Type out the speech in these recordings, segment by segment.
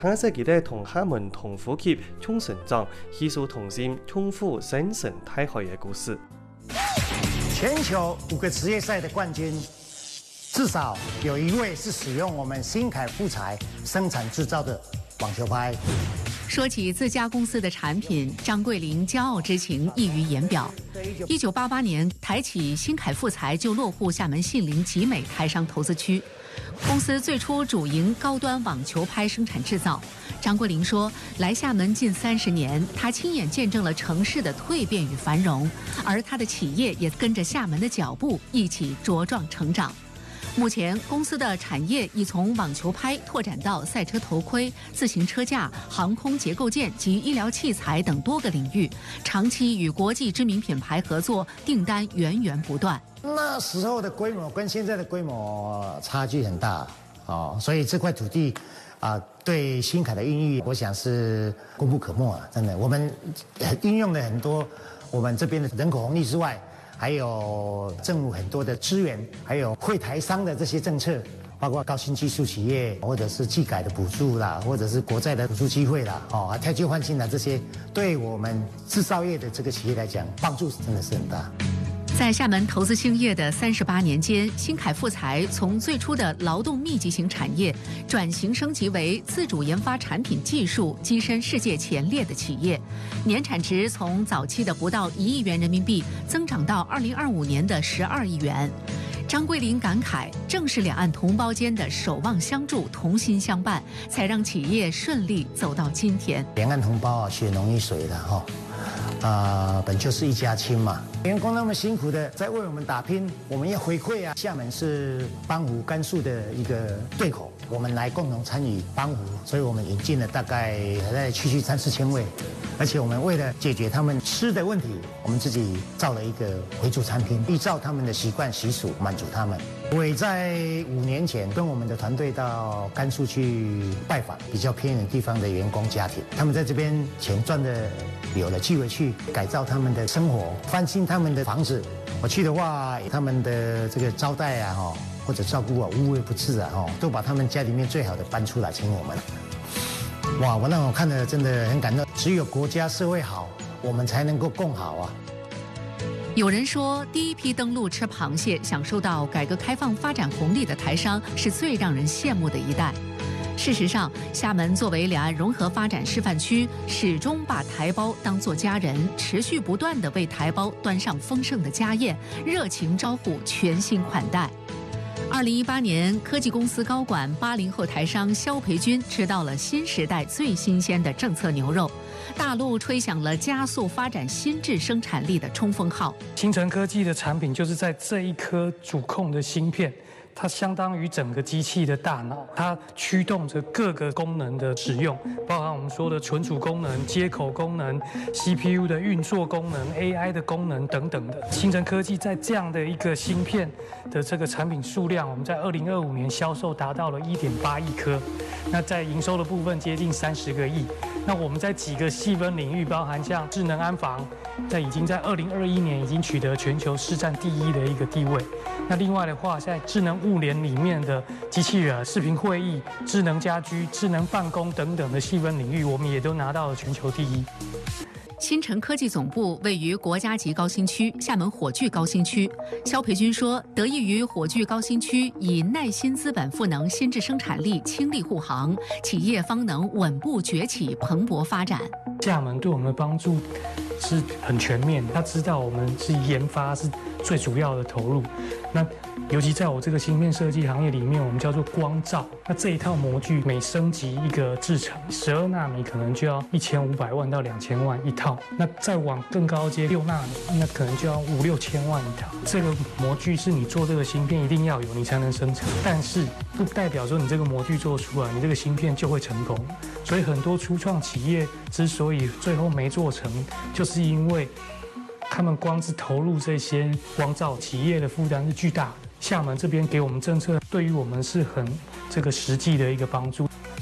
下世紀咧同廈門同呼吸chung成長，攜手同心重複新生態海嘅故事。 全球5個職業賽的冠軍，至少有1位是使用我們新凱富材生產製造的網球拍。 說起自家公司的產品，張桂玲驕傲之情溢於言表。1988年，台企新凱富材就落戶廈門信陵集美台商投資區。公司最初主營高端網球拍生產製造。張桂玲說，來廈門近30年，她親眼見證了城市的蛻變與繁榮，而她的企業也跟着廈門的腳步一起茁壯成長。目前，公司的產業已從網球拍拓展到賽車頭盔、自行車架、航空結構件及醫療器材等多個領域，長期與國際知名品牌合作，訂單源源不斷。 那時候的規模跟現在的規模差距很大哦，所以這塊土地對新凱的孕育，我想是功不可沒啊！真的，我們運用了很多我們這邊的人口紅利之外，還有政府很多的資源，還有惠台商的這些政策，包括高新技術企業，或者是技改的補助啦，或者是國債的補助機會啦，汰舊換新的這些，對我們製造業的這個企業來講，幫助真的是很大。 在廈門投資興業的38年間，新凱富材從最初的勞動密集型產業轉型升級為自主研發產品技術躋身世界前列的企業，年產值從早期的不到1億元人民幣增長到2025年的12億元。張桂玲感慨，正是兩岸同胞間的守望相助、同心相伴，才讓企業順利走到今天。 兩岸同胞血濃於水的哈。本就是一家親嘛，員工那麼辛苦的在為我們打拼，我們要回饋啊。廈門是幫湖甘肅的一個對口，我們來共同參與幫湖，所以我們引進了大概區3、4千位，而且我們為了解決他們吃的問題，我們自己造了一個回族餐廳，依照他們的習慣習俗滿足他們。我也在5年前跟我們的團隊到甘肅去拜訪比較偏遠地方的員工家庭，他們在這邊錢賺的有了機會去改造他們的生活，翻新他們的房子。我去的話，他們的這個招待啊，或者照顧啊，無微不至啊，都把他們家裡面最好的搬出來請我們。哇，我讓我看得真的很感動。只有國家社會好，我們才能夠共好啊。 有人說，第一批登陸吃螃蟹、享受到改革開放發展紅利的台商，是最讓人羨慕的一代。事實上，廈門作為兩岸融合發展示範區，始終把台胞當作家人，持續不斷地為台胞端上豐盛的家宴，熱情招呼，全心款待。2018年，科技公司高管80後台商蕭培軍吃到了新時代最新鮮的政策牛肉，大陸吹響了加速發展新智生產力的衝鋒號。 新城科技的產品就是在這一顆主控的芯片，它相當於整個機器的大腦，它驅動着各個功能的使用，包含我們說的存儲功能、接口功能、CPU 的運作功能、AI 的功能等等的。新城科技在這樣的一個芯片的這個產品數量，我們在2025年銷售達到了1.8億顆，那在營收的部分接近30個億。那我們在幾個細分領域，包含像智能安防，那已經在2021年已經取得全球市占第1的一個地位。那另外的話，在智能物聯裡面的機器人、視頻會議、智能家居、智能辦公等等的細分領域，我們也都拿到了全球第1。 新城科技總部位於國家級高新區廈門火炬高新區。蕭培軍說，得益於火炬高新區以耐心資本賦能新智生產力傾力護航，企業方能穩步崛起、蓬勃發展。 廈門對我們的幫助是很全面，他知道我們是研發是最主要的投入。那尤其在我這個芯片設計行業裡面，我們叫做光罩。那這一套模具每升級一個製程，12納米可能就要1500萬到2000萬一套。那再往更高階6納米，那可能就要5、6千萬一套。這個模具是你做這個芯片一定要有，你才能生產。但是不代表說你這個模具做出來，你這個芯片就會成功。所以很多初創企業之所以最後沒做成，就是因為他們光是投入這些光罩，企業的負擔是巨大的。廈門這邊給我們政策，對於我們是很這個實際的一個幫助。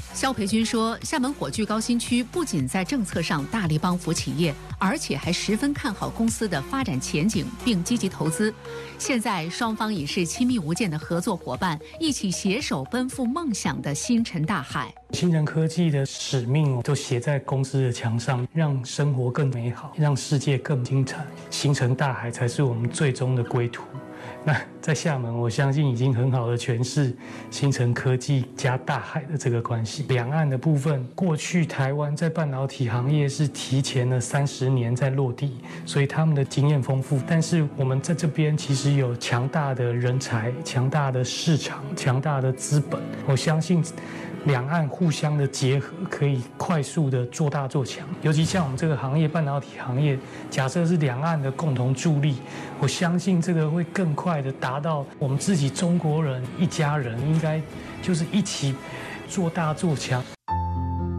肖培军说，厦门火炬高新区不仅在政策上大力帮扶企业，而且还十分看好公司的发展前景，并积极投资。现在双方已是亲密无间的合作伙伴，一起携手奔赴梦想的星辰大海。 星辰科技的使命都写在公司的墙上，让生活更美好，让世界更精彩。星辰大海才是我们最终的归途。那在厦门，我相信已经很好的诠释星辰科技加大海的这个关系。两岸的部分，过去台湾在半导体行业是提前了30年在落地，所以他们的经验丰富。但是我们在这边其实有强大的人才、强大的市场、强大的资本。我相信两岸互相的结合，可以快速的做大做强。尤其像我们这个行业，半导体行业，假设是两岸的共同助力，我相信这个会更快的达到我们自己中国人一家人，应该就是一起做大做强。